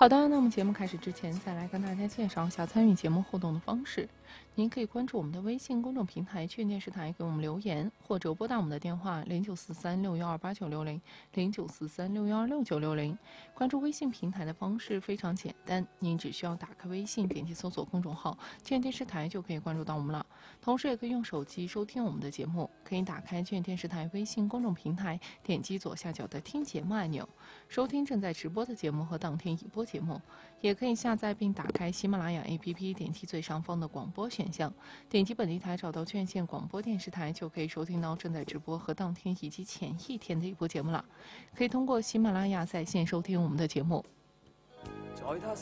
好的，那么节目开始之前，再来跟大家介绍一下参与节目互动的方式。您可以关注我们的微信公众平台“趣电视台”，给我们留言，或者拨打我们的电话0943612960，0943616960。关注微信平台的方式非常简单，您只需要打开微信，点击搜索公众号“趣电视台”就可以关注到我们了。同时，也可以用手机收听我们的节目，可以打开趣电视台微信公众平台，点击左下角的听节目按钮，收听正在直播的节目和当天已播节目。也可以下载并打开喜马拉雅 APP， 点击最上方的广播选项，点击本地台找到劝线广播电视台，就可以收听到正在直播和当天以及前一天的一播节目了。可以通过喜马拉雅在线收听我们的节目。 在他